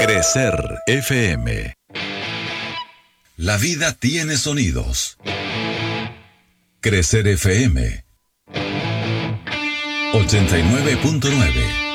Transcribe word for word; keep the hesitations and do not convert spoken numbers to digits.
Crecer F M. La vida tiene sonidos. Crecer F M ochenta y nueve punto nueve.